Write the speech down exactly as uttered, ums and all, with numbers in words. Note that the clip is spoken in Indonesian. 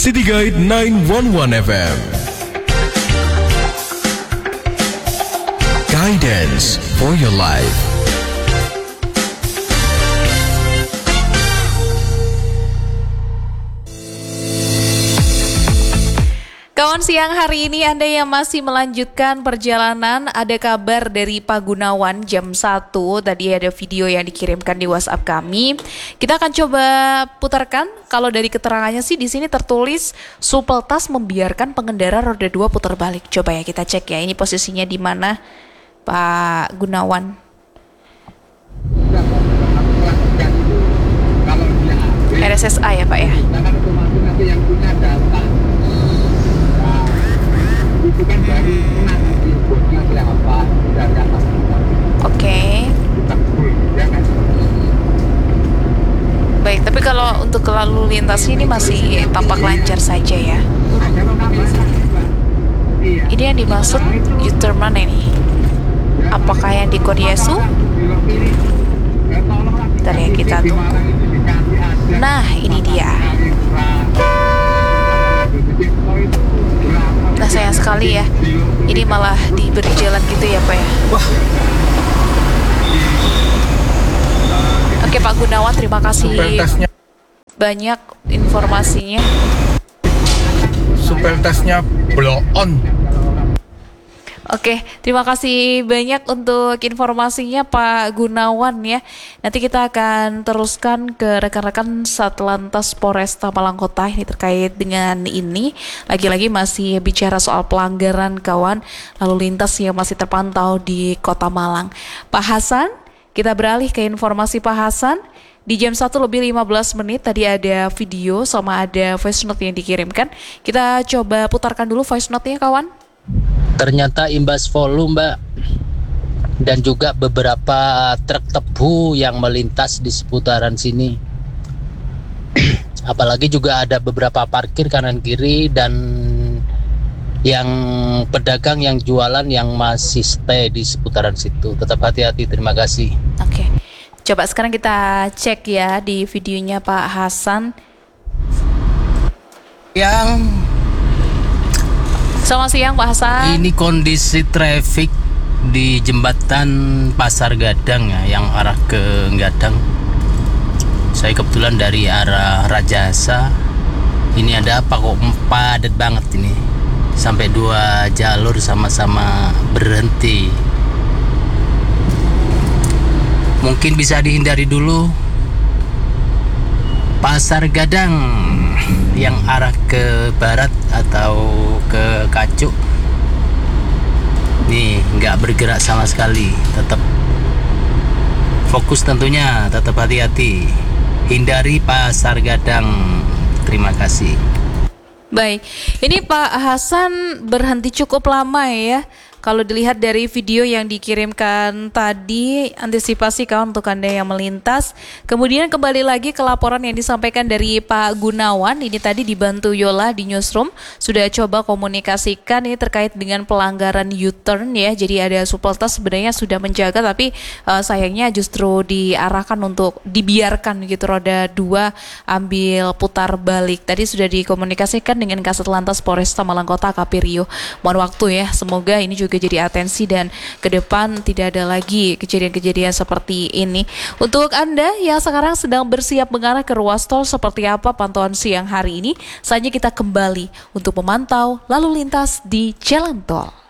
City Guide sembilan satu satu F M. Guidance for your life. Kawan, siang hari ini Anda yang masih melanjutkan perjalanan, ada kabar dari Pak Gunawan jam satu. Tadi ada video yang dikirimkan di WhatsApp kami. Kita akan coba putarkan. Kalau dari keterangannya sih di sini tertulis Supeltas membiarkan pengendara roda dua putar balik. Coba ya kita cek ya, ini posisinya di mana Pak Gunawan. R S S A ya Pak ya. Oke. Baik, tapi kalau untuk lalu lintas ini masih tampak lancar saja ya. Ini yang dimaksud U-turn mana ini? Apakah yang di Kodyesu? Bentar ya, kita tunggu. Nah, ini dia. Nah, sayang sekali ya, ini malah diberi jalan gitu ya Pak ya. Wah. Oke Pak Gunawan, terima kasih banyak informasinya. Supeltasnya blow on. Oke, terima kasih banyak untuk informasinya Pak Gunawan ya. Nanti kita akan teruskan ke rekan-rekan Satlantas Polresta Malang Kota ini terkait dengan ini. Lagi-lagi masih bicara soal pelanggaran kawan lalu lintas yang masih terpantau di Kota Malang. Pak Hasan, kita beralih ke informasi Pak Hasan. Di jam satu lebih lima belas menit tadi ada video sama ada voice note yang dikirimkan. Kita coba putarkan dulu voice note-nya kawan. Ternyata imbas volume Mbak, dan juga beberapa truk tebu yang melintas di seputaran sini. Apalagi juga ada beberapa parkir kanan kiri dan yang pedagang yang jualan yang masih stay di seputaran situ. Tetap hati-hati, terima kasih. Oke, coba sekarang kita cek ya di videonya Pak Hasan. Yang Selamat siang Pak Hasan. Ini kondisi traffic di jembatan Pasar Gadang ya, yang arah ke Gadang. Saya kebetulan dari arah Rajasa. Ini ada apa kok padat banget ini. Sampai dua jalur sama-sama berhenti. Mungkin bisa dihindari dulu. Pasar Gadang yang arah ke barat atau ke Kacuk nih nggak bergerak sama sekali, tetap fokus tentunya, tetap hati-hati, hindari Pasar Gadang. Terima kasih. Baik, ini Pak Hasan berhenti cukup lama ya. Kalau dilihat dari video yang dikirimkan tadi, antisipasi kawan untuk Anda yang melintas. Kemudian kembali lagi ke laporan yang disampaikan dari Pak Gunawan. Ini tadi dibantu Yola di newsroom. Sudah coba komunikasikan ini terkait dengan pelanggaran U-turn ya. Jadi ada Supeltas sebenarnya sudah menjaga, tapi uh, sayangnya justru diarahkan untuk dibiarkan gitu roda dua ambil putar balik. Tadi sudah dikomunikasikan dengan Kasat Lantas Polresta Malang Kota A K P Rio. Mohon waktu ya, semoga ini juga jadi atensi dan ke depan tidak ada lagi kejadian-kejadian seperti ini. Untuk Anda yang sekarang sedang bersiap mengarah ke ruas tol, seperti apa pantauan siang hari ini? Saatnya kita kembali untuk memantau lalu lintas di jalan tol.